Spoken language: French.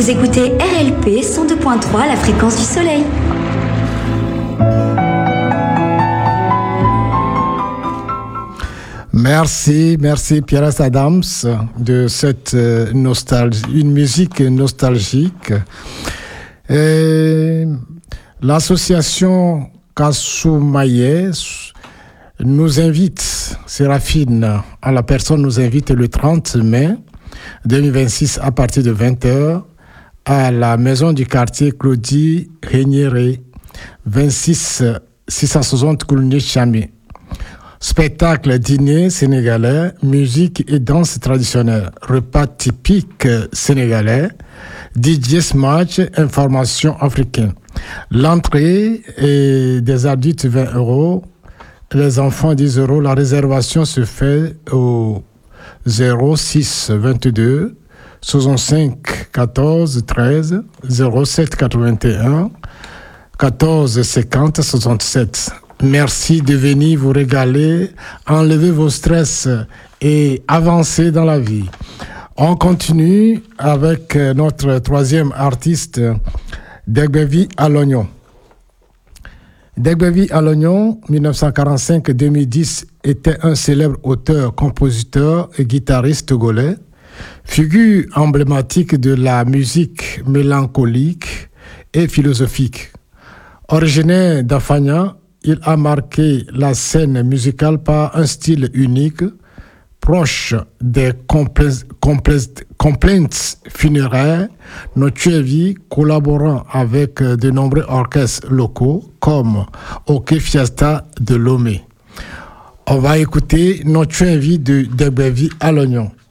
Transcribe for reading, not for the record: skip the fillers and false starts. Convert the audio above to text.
Vous écoutez RLP 102.3, la fréquence du soleil. Merci Pierre Adams de cette nostalgie, une musique nostalgique. Et l'association Kasoumaye nous invite, Séraphine en la personne nous invite le 30 mai 2026 à partir de 20h à la maison du quartier Claudie Régnéré, 26 660 Koulni-Chami. Spectacle, dîner sénégalais, musique et danse traditionnelle, repas typique sénégalais, DJ Smash, information africaine. L'entrée est des adultes 20 €, les enfants 10 €. La réservation se fait au 06 22 65 14 13 07 81 14 50 67. Merci de venir vous régaler, enlever vos stress et avancer dans la vie. On continue avec notre troisième artiste, Degbevi à l'oignon. Degbevi à l'oignon, 1945-2010, était un célèbre auteur, compositeur et guitariste togolais, figure emblématique de la musique mélancolique et philosophique. Originaire d'Afagna, il a marqué la scène musicale par un style unique, proche des complaints funéraires, Notuevi collaborant avec de nombreux orchestres locaux comme OK Fiesta de Lomé. On va écouter Notuevi de Degbevi à l'oignon.